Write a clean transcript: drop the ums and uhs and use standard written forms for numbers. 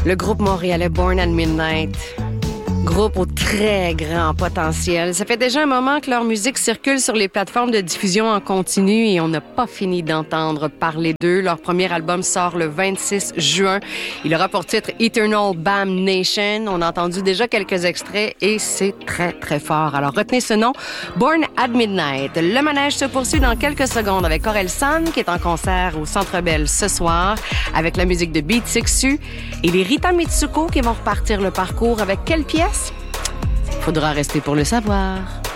Le groupe montréalais Born at Midnight. Groupe au très grand potentiel. Ça fait déjà un moment que leur musique circule sur les plateformes de diffusion en continu et on n'a pas fini d'entendre parler d'eux. Leur premier album sort le 26 juin. Il aura pour titre Eternal Bam Nation. On a entendu déjà quelques extraits et c'est très, très fort. Alors retenez ce nom, Born at Midnight. Le manège se poursuit dans quelques secondes avec Orelsan qui est en concert au Centre Bell ce soir avec la musique de Beat Sixu et les Rita Mitsuko qui vont repartir le parcours avec quelle pièce? Faudra rester pour le savoir.